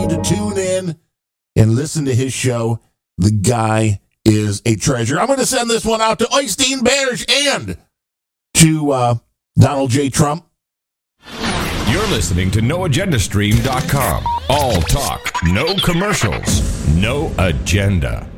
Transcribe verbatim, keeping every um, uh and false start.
need to tune in and listen to his show. The guy is a treasure. I'm going to send this one out to Oystein Berge and to uh, Donald J. Trump. You're listening to no agenda stream dot com. All talk, no commercials, no agenda.